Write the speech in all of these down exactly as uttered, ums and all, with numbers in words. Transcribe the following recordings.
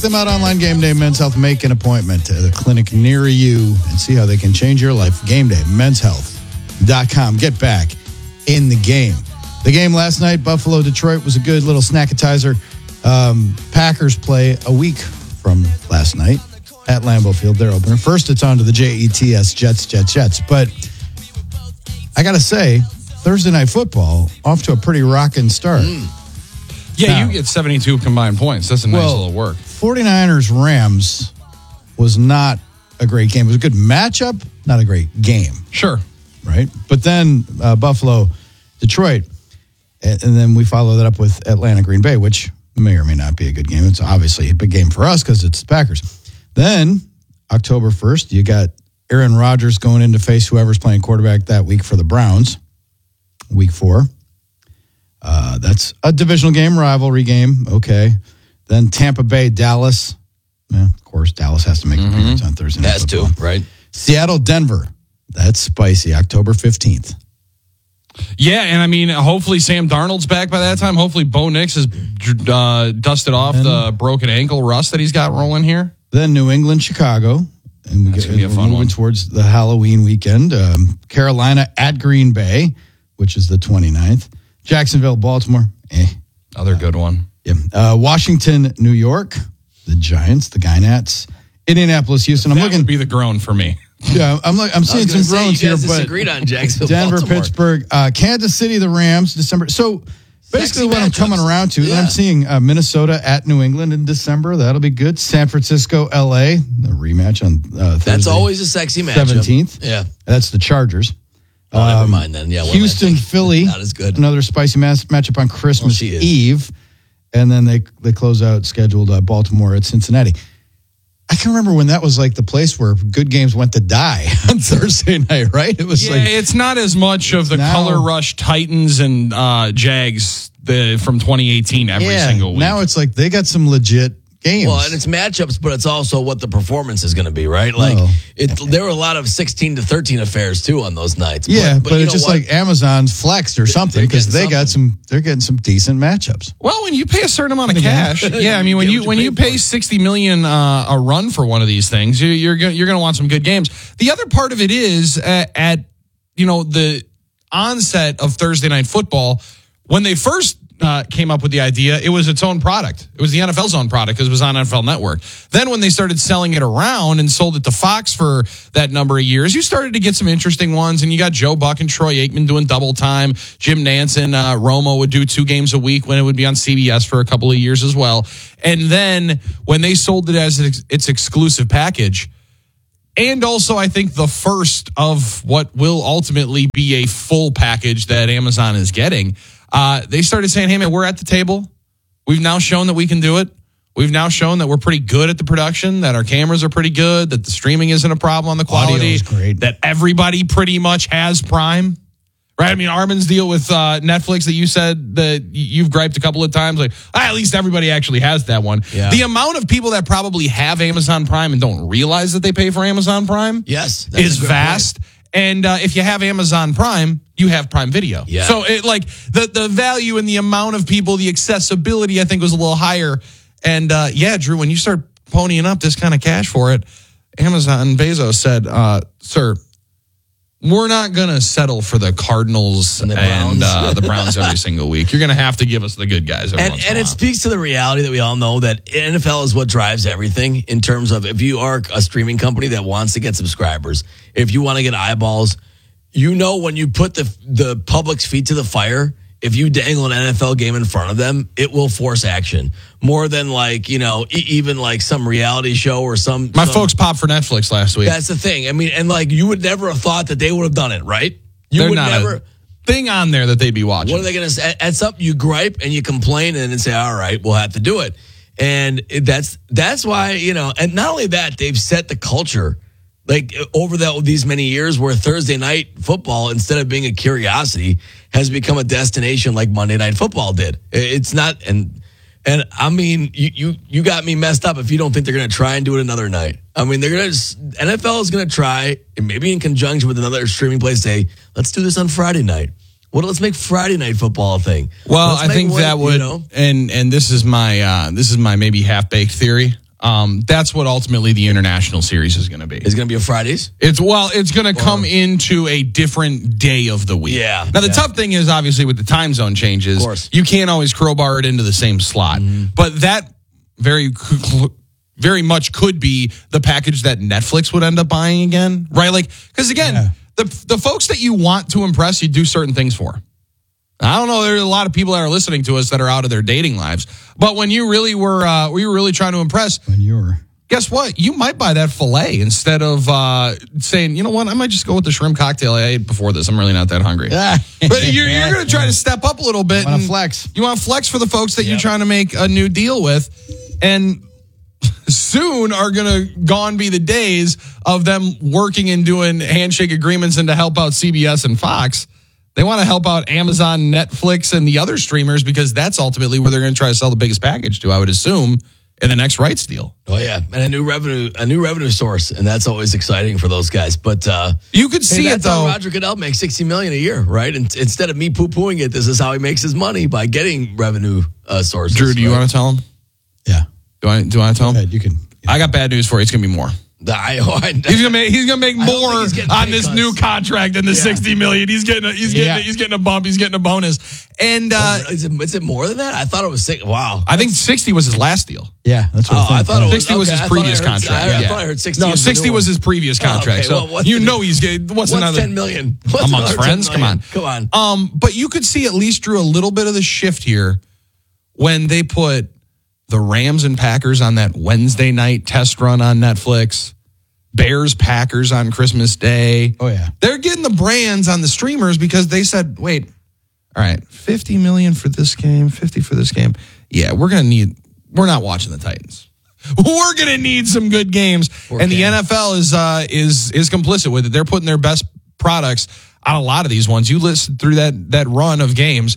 them out online, Game Day Men's Health. Make an appointment at a clinic near you and see how they can change your life. Game Day Men's Health dot com. Get back in the game. The game last night, Buffalo Detroit, was a good little snackatizer. Um, Packers play a week from last night at Lambeau Field, their opener. First, it's on to the J E T S, Jets, Jets, Jets. But I got to say, Thursday Night Football off to a pretty rocking start. Mm. Yeah, now, you get seventy-two combined points. That's a nice well, little work. 49ers Rams was not a great game. It was a good matchup, not a great game. Sure. Right? But then uh, Buffalo, Detroit, and, and then we follow that up with Atlanta, Green Bay, which may or may not be a good game. It's obviously a big game for us because it's the Packers. Then, October first, you got Aaron Rodgers going in to face whoever's playing quarterback that week for the Browns. Week four. Uh, that's a divisional game, rivalry game. Okay. Then Tampa Bay, Dallas. Yeah, of course, Dallas has to make mm-hmm. appearance on Thursday night. Has to, right? Seattle, Denver. That's spicy. October fifteenth. Yeah, and I mean, hopefully Sam Darnold's back by that time. Hopefully Bo Nix has uh, dusted off and the broken ankle rust that he's got rolling here. Then New England, Chicago. And we That's get, gonna be a fun moving one. towards the Halloween weekend. Um, Carolina at Green Bay, which is the twenty-ninth. Jacksonville, Baltimore. Eh. Another good one. Yeah. Uh, Washington, New York. The Giants, the Guynats. Indianapolis, Houston. I'm that looking. would be the groan for me. Yeah, I'm like I'm seeing some say, groans you guys here, but disagreed on Jacksonville, Denver, Baltimore. Pittsburgh, uh, Kansas City, the Rams, December. So basically, Sexy what I'm matchups. coming around to, Yeah. I'm seeing uh, Minnesota at New England in December. That'll be good. San Francisco, L A, the rematch on uh, Thursday. That's always a sexy matchup. seventeenth. Yeah. That's the Chargers. Oh, never Um, mind then. Yeah. well, Houston, I think Philly. Not as good. Another spicy mas- matchup on Christmas Well, she is. Eve. And then they they close out scheduled uh, Baltimore at Cincinnati. I can remember when that was like the place where good games went to die on Thursday night, right? It was Yeah, like it's not as much of the now- color rush Titans and uh, Jags the, from twenty eighteen every yeah, single week. now it's like they got some legit games. Well, and it's matchups, but it's also what the performance is going to be, right? Like, Well. it, there were a lot of sixteen to thirteen affairs, too, on those nights. yeah, but, you it's know just what? like Amazon's flexed or something they're because getting they got something. some. They're getting some decent matchups. Well, when you pay a certain amount of cash, yeah, I mean, when Get you what you when pay you for. pay sixty million uh, a run for one of these things, you, you're gonna, you're going to want some good games. The other part of it is at, at you know the onset of Thursday Night Football when they first uh, came up with the idea, it was its own product. It was the N F L's own product because it was on N F L Network. Then when they started selling it around and sold it to Fox for that number of years, you started to get some interesting ones. And you got Joe Buck and Troy Aikman doing double time. Jim Nantz and uh, Romo would do two games a week when it would be on C B S for a couple of years as well. And then when they sold it as its, its exclusive package, and also I think the first of what will ultimately be a full package that Amazon is getting, Uh, they started saying, hey, man, we're at the table. We've now shown that we can do it. We've now shown that we're pretty good at the production, that our cameras are pretty good, that the streaming isn't a problem on the quality, Audio is great. that everybody pretty much has Prime. Right? I mean, Armin's deal with uh, Netflix that you said that you've griped a couple of times, like, ah, at least everybody actually has that one. Yeah. The amount of people that probably have Amazon Prime and don't realize that they pay for Amazon Prime Yes. that's is a good vast. point. And uh, if you have Amazon Prime, you have Prime Video. Yeah. So it like the the value and the amount of people, the accessibility, I think was a little higher. And uh, yeah, Drew, when you start ponying up this kind of cash for it, Amazon Bezos said, uh, "Sir, we're not going to settle for the Cardinals And and, the Browns. uh, the Browns every single week. You're going to have to give us the good guys every And, once and in a it while." speaks to the reality that we all know that N F L is what drives everything in terms of if you are a streaming company that wants to get subscribers, if you want to get eyeballs, you know when you put the the public's feet to the fire, if you dangle an N F L game in front of them, it will force action more than like, you know, e- even like some reality show or some. My some, folks popped for Netflix last week. That's the thing. I mean, and like you would never have thought that they would have done it, right? You They're would not never. a thing on there that they'd be watching. What are they going to say? At something you gripe and you complain and then say, all right, we'll have to do it. And it- that's that's why, you know, and not only that, they've set the culture like over that these many years where Thursday night football, instead of being a curiosity, has become a destination like Monday Night Football did. It's not, and and I mean, you you, you got me messed up if you don't think they're going to try and do it another night. I mean, they're going to, N F L is going to try, and maybe in conjunction with another streaming place, say, let's do this on Friday night. Well, let's make Friday Night Football a thing. Well, Let's I make think one, that would, you know, and and this is my uh, this is my maybe half baked theory. Um, that's what ultimately the international series is going to be. Is it going to be on Fridays? It's well, it's going to come into a different day of the week. Yeah. Now the yeah. tough thing is obviously with the time zone changes, Of course. you can't always crowbar it into the same slot. Mm-hmm. But that very, very much could be the package that Netflix would end up buying again, right? Like, because again, Yeah. the the folks that you want to impress, you do certain things for. I don't know. There are a lot of people that are listening to us that are out of their dating lives. But when you really were, uh, we were really trying to impress. When you were. Guess what? You might buy that filet instead of uh, saying, you know what, I might just go with the shrimp cocktail I ate before this. I'm really not that hungry. But you're, you're going to try to step up a little bit. Want to and flex. You want to flex for the folks that Yep. you're trying to make a new deal with. And soon are going to gone be the days of them working and doing handshake agreements and to help out C B S and Fox. They want to help out Amazon, Netflix, and the other streamers because that's ultimately where they're going to try to sell the biggest package to, I would assume, in the next rights deal. Oh yeah, and a new revenue, a new revenue source, and that's always exciting for those guys. But uh, You could see hey, it that's how though. Roger Goodell makes sixty million a year, right? And instead of me poo pooing it, this is how he makes his money by getting revenue uh, sources. Drew, do you right? want to tell him? Yeah. Do I? Do I want to tell Go him? ahead, you can. I got bad news for you. It's gonna be more. I, I, He's gonna make. He's gonna make I don't think more he's getting on pay this cuts. new contract than the Yeah. sixty million. He's getting. A, he's getting. Yeah. A, he's getting a bump. He's getting a bonus. And uh, is, it, is it more than that? I thought it was six. Wow. I think sixty was his last deal. Yeah, that's what Oh, I think. thought it was sixty was okay, his I thought I previous heard- contract. I, I yeah. thought I heard sixty. No, was the sixty new was one. his previous Oh, contract. okay. Well, so what's you the- know he's getting. What's, What's another ten million? What's amongst another friends? ten Come on, million? Come on. Um, but you could see at least Drew a little bit of the shift here when they put the Rams and Packers on that Wednesday night test run on Netflix. Bears, Packers on Christmas Day. Oh, yeah. They're getting the brands on the streamers because they said, wait, all right, fifty million for this game, fifty for this game. Yeah, we're going to need, we're not watching the Titans. We're going to need some good games. Poor and the Cam. N F L is, uh, is, is complicit with it. They're putting their best products on a lot of these ones. You listen through that, that run of games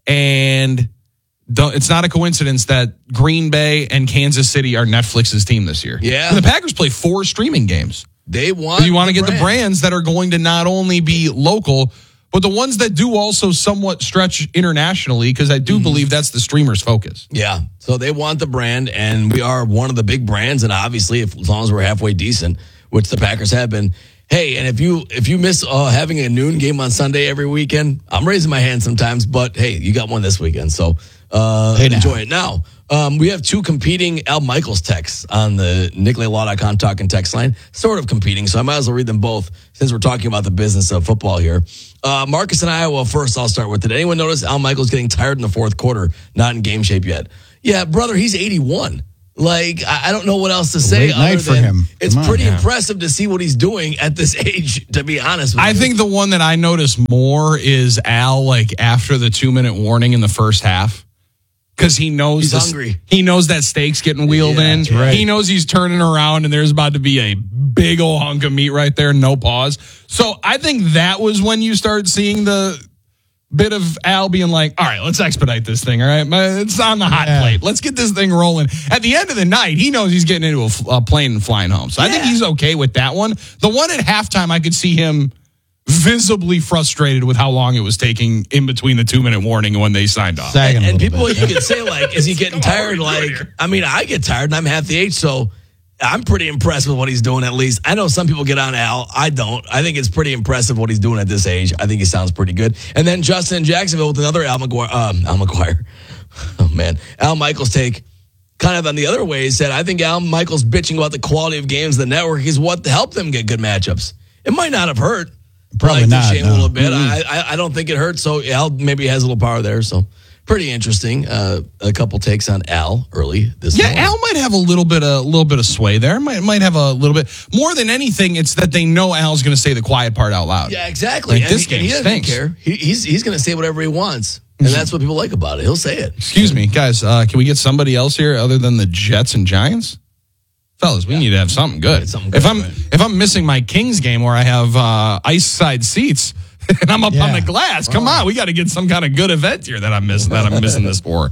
and don't, it's not a coincidence that Green Bay and Kansas City are Netflix's team this year. Yeah. And the Packers play four streaming games. They want. You want to the get the brand. brands that are going to not only be local, but the ones that do also somewhat stretch internationally, because I do Mm-hmm. believe that's the streamer's focus. Yeah. So they want the brand, and we are one of the big brands. And obviously, if, as long as we're halfway decent, which the Packers have been. Hey, and if you if you miss uh, having a noon game on Sunday every weekend, I'm raising my hand sometimes. But hey, you got one this weekend, so uh, Hey, now. enjoy it now. Um, we have two competing Al Michaels texts on the Nicolay Law dot com talking text line, sort of competing. So I might as well read them both since we're talking about the business of football here. Uh, Marcus in Iowa, first I'll start with. Did anyone notice Al Michaels getting tired in the fourth quarter, not in game shape yet? Yeah, brother, he's eighty-one. Like, I I don't know what else to say. Late night other for than him. It's Come on, pretty yeah. impressive to see what he's doing at this age, to be honest with I you. think the one that I notice more is Al, like after the two minute warning in the first half. Because he knows He's the- hungry. He knows that steak's getting wheeled Yeah, in. that's right. He knows he's turning around and there's about to be a big old hunk of meat right there, no pause. So I think that was when you start seeing the bit of Al being like, all right, let's expedite this thing. All right, My- it's on the hot Yeah. plate. Let's get this thing rolling. At the end of the night, he knows he's getting into a, f- a plane and flying home. So I think Yeah. he's okay with that one. The one at halftime, I could see him visibly frustrated with how long it was taking in between the two minute warning and when they signed off. Sagging And, a and little people, bit. you could say, like, is he getting Come on, tired? what are you Like, doing here? I mean, I get tired and I'm half the age, so I'm pretty impressed with what he's doing at least. I know some people get on Al. I don't. I think it's pretty impressive what he's doing at this age. I think he sounds pretty good. And then Justin in Jacksonville with another Al McGuire. Um, Al McGuire. Oh, man. Al Michaels take kind of on the other way said, I think Al Michaels bitching about the quality of games of the network is what helped them get good matchups. It might not have hurt. Probably like, to not, Shane no. a little bit. I, I I don't think it hurt. So Al maybe has a little power there. So pretty interesting. Uh, a couple takes on Al early this Yeah, morning. Al might have a little bit, a little bit of sway there. Might might have a little bit more than anything. It's that they know Al's going to say the quiet part out loud. Yeah, exactly. Like, and this he, and game he doesn't stinks. care. He, he's he's going to say whatever he wants, and that's what people like about it. He'll say it. Excuse me, guys. Uh, can we get somebody else here other than the Jets and Giants? Fellas, we need to have something good. It's something if good, I'm right. if I'm missing my Kings game where I have uh, ice side seats and I'm up on Yeah. the glass, come on, we got to get some kind of good event here that I'm missing that I'm missing this for.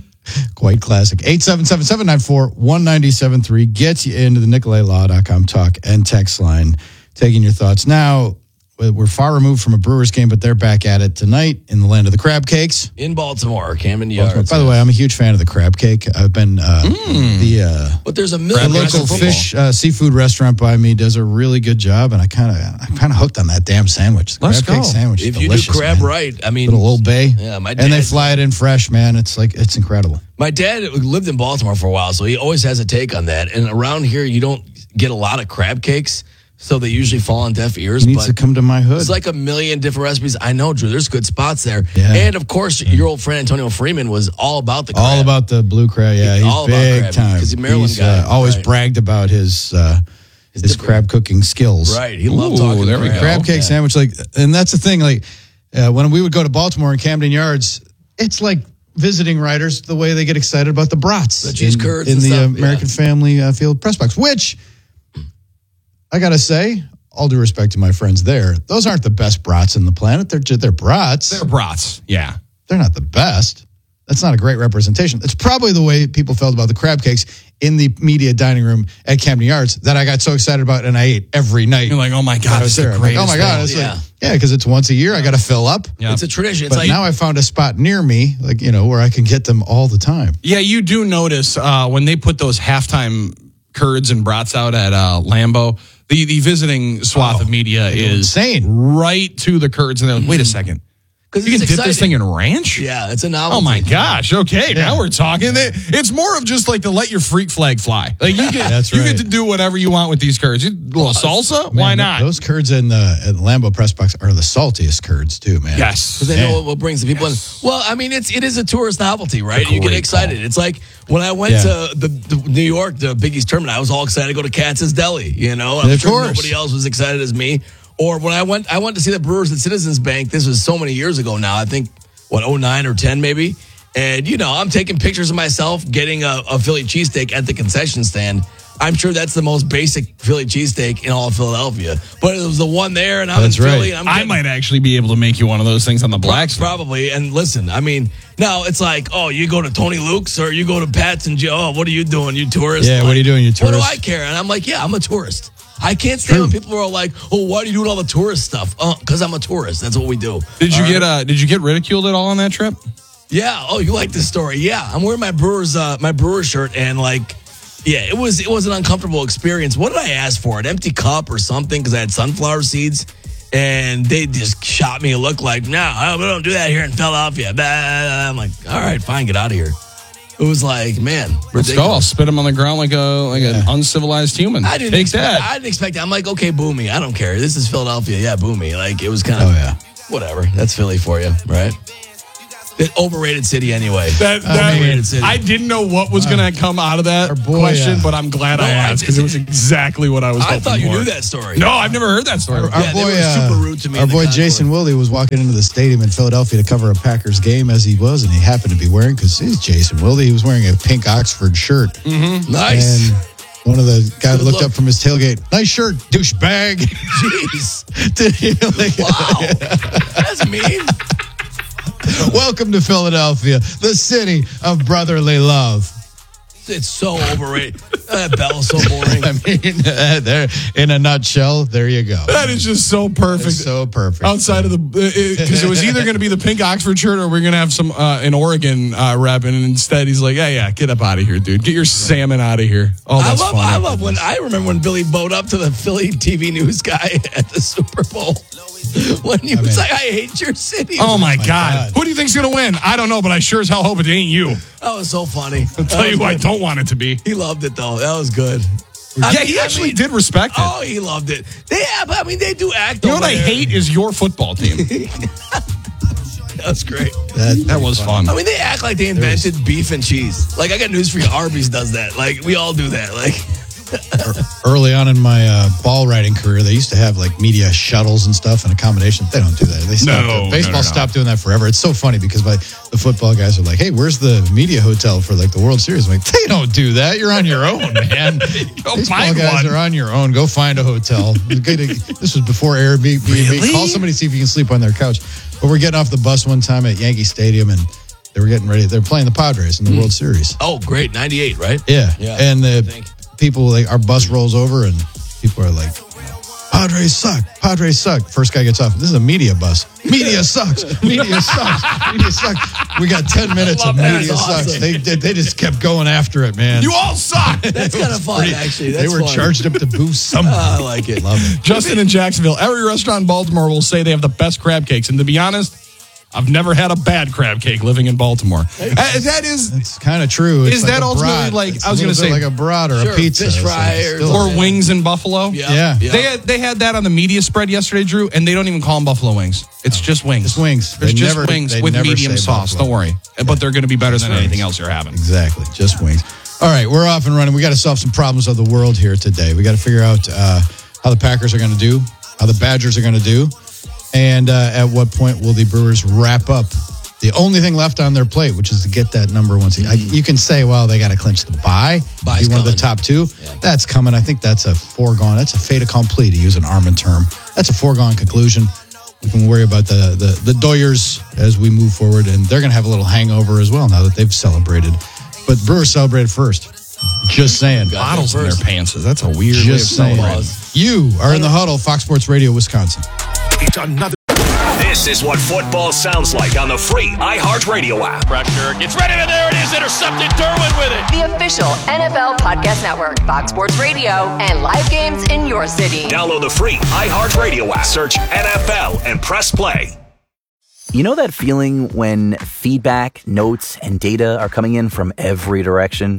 Quite classic. eight seven seven, seven nine four, one nine seven three gets you into the Nicolay Law dot com talk and text line, taking your thoughts. Now, we're far removed from a Brewers game, but they're back at it tonight in the land of the crab cakes. In Baltimore, Camden Yards. By the way, I'm a huge fan of the crab cake. I've been uh, mm. the uh, but there's a the million local fish uh, seafood restaurant by me does a really good job, and I kind of I'm kind of hooked on that damn sandwich. The Let's crab go. cake sandwich. If delicious, you do crab man. right, I mean, little Old Bay. Yeah, my and they dad- fly it in fresh, man. It's like it's incredible. My dad lived in Baltimore for a while, so he always has a take on that. And around here, you don't get a lot of crab cakes, so they usually fall on deaf ears. He needs but to come to my hood. It's like a million different recipes. I know, Drew. There's good spots there. Yeah. And of course, your old friend Antonio Freeman was all about the crab. all about the blue crab. Yeah, he's All about big crab, time. 'cause he's a Maryland He's, guy, uh, always right. bragged about his uh, his, different- crab cooking skills. Right. He loved Ooh, talking there we crab. go. Crab cake Yeah. sandwich, like, and that's the thing. Like uh, when we would go to Baltimore and Camden Yards, it's like visiting writers the way they get excited about the brats, The cheese in, curds in and the stuff, uh, American yeah. Family uh, Field press box. Which I gotta say, all due respect to my friends there, those aren't the best brats in the planet. They're just, they're brats. They're brats. Yeah. They're not the best. That's not a great representation. It's probably the way people felt about the crab cakes in the media dining room at Camden Yards that I got so excited about and I ate every night. You're like, oh my when God, I was this is there. the I'm like, oh greatest my God. thing. It's Yeah. like, yeah, because it's once a year. I got to fill up. Yeah. It's a tradition. It's But like now I found a spot near me, like, you know, where I can get them all the time. Yeah, you do notice uh, when they put those halftime curds and brats out at uh, Lambeau, the, the visiting swath Oh, of media is insane. right to the curds. And they're like, wait a second. 'cause You it's can dip this exciting. thing in ranch? Yeah, it's a novelty. Oh my gosh! Okay, Yeah. now we're talking. They- It's more of just like to let your freak flag fly. Like you get, That's you right. get to do whatever you want with these curds. You, a little salsa, why Man, not? Those curds in the, in the Lambeau press box are the saltiest curds, too, man. yes, Because they Man. know what, what brings the people in. Well, I mean, it's it is a tourist novelty, right? You get great excited. call. It's like when I went Yeah. to the, the New York, the Big East tournament, I was all excited to go to Katz's Deli. You know, I'm Of sure course. nobody else was excited as me. Or when I went, I went to see the Brewers at Citizens Bank. This was so many years ago now. I think what oh nine or ten maybe. And you know, I'm taking pictures of myself getting a, a Philly cheesesteak at the concession stand. I'm sure that's the most basic Philly cheesesteak in all of Philadelphia. But it was the one there, and I'm That's in right. Philly. And I'm I getting- might actually be able to make you one of those things on the black. Probably. And listen, I mean, now it's like, oh, you go to Tony Luke's or you go to Pat's and Joe. Oh, what are you doing? You tourist? Yeah, what Like, are you doing, you What do tourist? I care? And I'm like, yeah, I'm a tourist. I can't stand when people are like, oh, why are you doing all the tourist stuff? Because I'm a tourist. That's what we do. Did you All get right? uh? Did you get ridiculed at all on that trip? Yeah. Oh, you like this story? Yeah. I'm wearing my Brewers uh, my Brewers shirt and like, yeah, it was it was an uncomfortable experience. What did I ask for? An empty cup or something? Because I had sunflower seeds. And they just shot me a look like, no, we don't do that here in Philadelphia. Blah. I'm like, all right, fine, get out of here. It was like, man, Let's go. I'll ridiculous. spit him on the ground like a like an uncivilized human. I didn't Take expect, that. I didn't expect that. I'm like, okay, boo me. I don't care. This is Philadelphia. Yeah, boo me. Like, it was kind of, Oh, yeah. whatever. That's Philly for you, right? The overrated city anyway. That, that- Overrated city. I didn't know what was going to come out of that Our boy, question, uh, but I'm glad No, I I asked because it was didn't. exactly what I was. I hoping thought you for. knew that story. No, I've never heard that story. Our Yeah, they boy, were uh, super rude to me Our in the boy concourse. Jason Wilde was walking into the stadium in Philadelphia to cover a Packers game as he was, and he happened to be wearing, because he's Jason Wilde, he was wearing a pink Oxford shirt. Nice. And one of the guys Good looked look. up from his tailgate, nice shirt, douchebag. Jeez. Did he, like, Wow. That's mean. welcome to Philadelphia, the city of brotherly love. It's so overrated. That bell's so boring. I mean, uh, there, in a nutshell, there you go. That is just so perfect. It's so perfect. Outside of the, because it, it was either going to be the pink Oxford shirt or we're going to have some uh, an Oregon uh, rep, and instead he's like, yeah, yeah, get up out of here, dude. Get your salmon out of here. Oh, I that's love, funny. I love when I remember when Billy bowed up to the Philly T V news guy at the Super Bowl when he was mean- like, "I hate your city." Oh my, my God. God. Who do you think's going to win? I don't know, but I sure as hell hope it ain't you. That was so funny. I'll tell you who I don't want it to be. He loved it though. That was good. I Yeah, mean- he I actually mean- did respect it. Oh, he loved it. They have. I mean, they do act. You know over what I there. hate is your football team. That's great. That, That was fun. I mean, they act like they invented beef and cheese. Like, I got news for you. Arby's does that. Like, we all do that. Like, early on in my uh, ball riding career, they used to have like media shuttles and stuff and accommodations. They don't do that. They stopped No, doing- baseball no, no, no. stopped doing that forever. It's so funny because my, the football guys are like, "Hey, where's the media hotel for like the World Series?" I'm like, they don't do that. You're on your own, man. Go Baseball find guys one. are on your own. Go find a hotel. This was before Airbnb. Really? Call somebody, see if you can sleep on their couch. But we're getting off the bus one time at Yankee Stadium, and they were getting ready. They're playing the Padres in the World Series. oh, great. ninety-eight, right? Yeah. Yeah, And I the think. people, like, our bus rolls over and people are like, Padres suck. Padres suck. First guy gets off. This is a media bus. Media sucks. Media sucks. Media sucks. We got ten minutes of that. media That's sucks. awesome. They, they they just kept going after it, man. You all suck. That's kind of fun, Pretty- actually. They That's were fun. charged up to boost something. I like it. Love it. Justin in Jacksonville. Every restaurant in Baltimore will say they have the best crab cakes. And to be honest, I've never had a bad crab cake living in Baltimore. Uh, that is, It's kind of true. It's Is like that a ultimately brat. like- It's I was a gonna little bit say- like a brat or Sure, a pizza. fish So fry it's or- still- or wings in Buffalo. Yeah. They had they had that on the media spread yesterday, Drew, and they don't even call them buffalo wings. It's just wings. Just wings. There's They just never- wings they with never medium say sauce. buffalo. Don't worry. But they're going to be better than wings. anything else you're having. Exactly. Just wings. All right, we're off and running. We got to solve some problems of the world here today. We got to figure out uh, how the Packers are going to do, how the Badgers are going to do, and uh, at what point will the Brewers wrap up the only thing left on their plate, which is to get that number one seed. I, you can say, well, they got to clinch the bye, Bye's be one of the coming. top two. Yeah. That's coming. I think that's a foregone. That's a fait accompli, to use an Armin term. That's a foregone conclusion. We can worry about the, the, the Doyers as we move forward, and they're going to have a little hangover as well now that they've celebrated. But Brewers celebrated first. Just saying. Bottles in their pants. That's a weird way of Just saying. celebrating. You are in the huddle, Fox Sports Radio, Wisconsin. It's another. This is what football sounds like on the free iHeartRadio app. Pressure gets ready, and there it is. Intercepted. Derwin with it. The official N F L Podcast Network, Fox Sports Radio, and live games in your city. Download the free iHeartRadio app. Search N F L and press play. You know that feeling when feedback, notes, and data are coming in from every direction?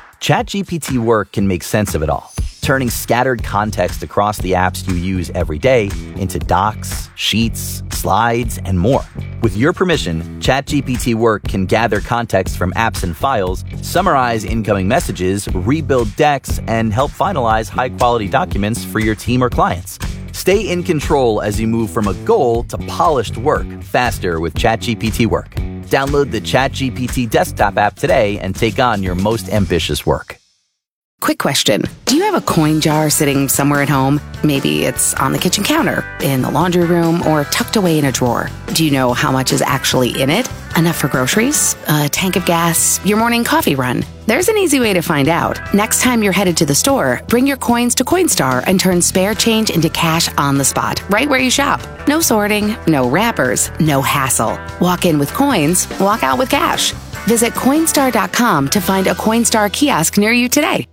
ChatGPT Work can make sense of it all, turning scattered context across the apps you use every day into docs, sheets, slides, and more. With your permission, ChatGPT Work can gather context from apps and files, summarize incoming messages, rebuild decks, and help finalize high-quality documents for your team or clients. Stay in control as you move from a goal to polished work faster with ChatGPT Work. Download the ChatGPT desktop app today and take on your most ambitious work. Quick question. Do you have a coin jar sitting somewhere at home? Maybe it's on the kitchen counter, in the laundry room, or tucked away in a drawer. Do you know how much is actually in it? Enough for groceries? A tank of gas? Your morning coffee run? There's an easy way to find out. Next time you're headed to the store, bring your coins to Coinstar and turn spare change into cash on the spot, right where you shop. No sorting, no wrappers, no hassle. Walk in with coins, walk out with cash. Visit Coinstar dot com to find a Coinstar kiosk near you today.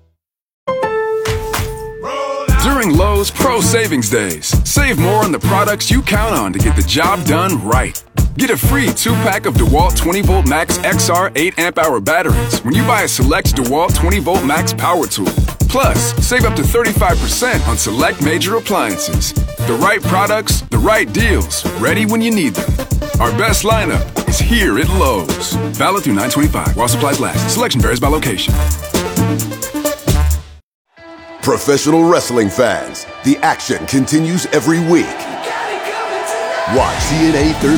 During Lowe's Pro Savings Days, save more on the products you count on to get the job done right. Get a free two-pack of DeWalt twenty volt Max X R eight amp hour batteries when you buy a select DeWalt twenty volt Max power tool. Plus, save up to thirty-five percent on select major appliances. The right products, the right deals, ready when you need them. Our best lineup is here at Lowe's. Valid through nine twenty-five while supplies last. Selection varies by location. Professional wrestling fans, the action continues every week. Watch C N A Thursday